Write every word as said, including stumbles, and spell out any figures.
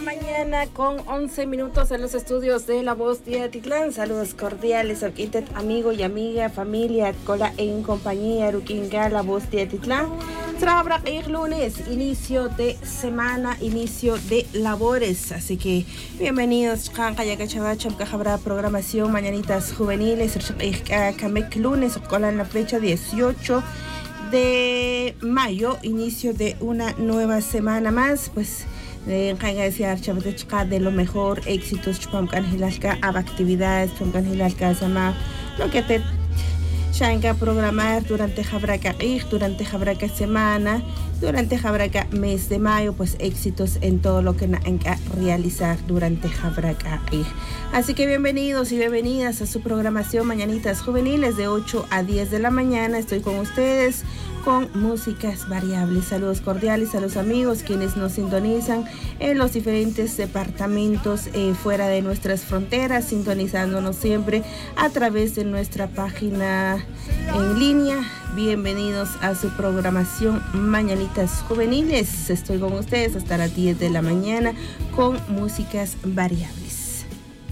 mañana con once minutos en los estudios de La Voz de Atitlán. Saludos cordiales al quintet amigo y amiga, familia, cola en compañía, Ruquinga, La Voz de Atitlán. Trabra el lunes, inicio de semana, inicio de labores. Así que bienvenidos, habrá programación Mañanitas Juveniles, Camek lunes, cola en la fecha dieciocho de mayo, inicio de una nueva semana más. Pues de de lo mejor, éxitos, actividades, lo que te Shanka programar durante Jabraca Ik, durante Jabraca semana, durante Jabraca mes de mayo, pues éxitos en todo lo que hay que realizar durante Jabraca Ik. Así que bienvenidos y bienvenidas a su programación Mañanitas Juveniles de ocho a diez de la mañana. Estoy con ustedes con músicas variables. Saludos cordiales a los amigos quienes nos sintonizan en los diferentes departamentos eh, fuera de nuestras fronteras, sintonizándonos siempre a través de nuestra página en línea. Bienvenidos a su programación Mañanitas Juveniles. Estoy con ustedes hasta las diez de la mañana con músicas variables.